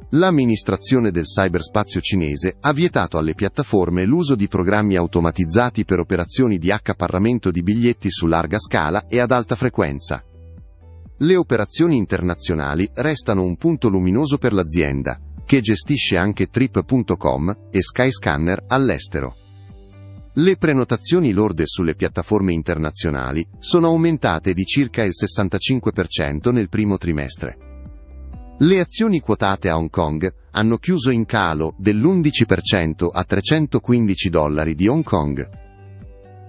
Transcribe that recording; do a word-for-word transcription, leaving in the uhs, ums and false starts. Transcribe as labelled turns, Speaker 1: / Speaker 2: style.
Speaker 1: L'amministrazione del cyberspazio cinese ha vietato alle piattaforme l'uso di programmi automatizzati per operazioni di accaparramento di biglietti su larga scala e ad alta frequenza. Le operazioni internazionali restano un punto luminoso per l'azienda, che gestisce anche Trip punto com e Skyscanner all'estero. Le prenotazioni lorde sulle piattaforme internazionali sono aumentate di circa il sessantacinque per cento nel primo trimestre. Le azioni quotate a Hong Kong hanno chiuso in calo dell'undici per cento a trecentoquindici dollari di Hong Kong.